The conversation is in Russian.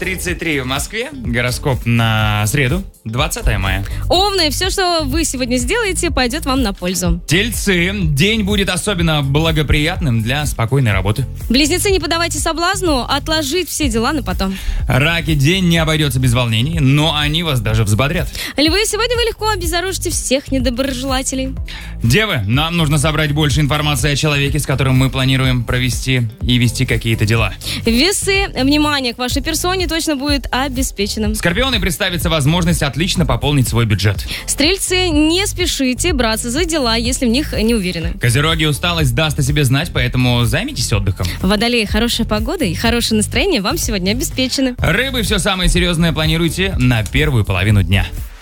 10:33 в Москве. Гороскоп на среду, 20 мая. Овны, все, что вы сегодня сделаете, пойдет вам на пользу. Тельцы. День будет особенно благоприятным для спокойной работы. Близнецы, не поддавайте соблазну отложить все дела на потом. Раки. День не обойдется без волнений, но они вас даже взбодрят. Львы, сегодня вы легко обезоружите всех недоброжелателей. Девы. Нам нужно собрать больше информации о человеке, с которым мы планируем провести и вести какие-то дела. Весы, внимание к вашей персоне точно будет обеспеченным. Скорпионы. Представится возможность отлично пополнить свой бюджет. Стрельцы, не спешите браться за дела, если в них не уверены. Козероги. Усталость даст о себе знать, поэтому займитесь отдыхом. Водолеи, хорошая погода и хорошее настроение вам сегодня обеспечены. Рыбы. Все самое серьезное планируйте на первую половину дня.